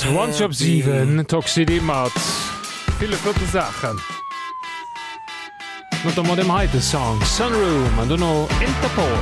One op 7 Toxidi mat viele flotte Sachen. Not mod dem heite Song Sunroom an du no Interpol.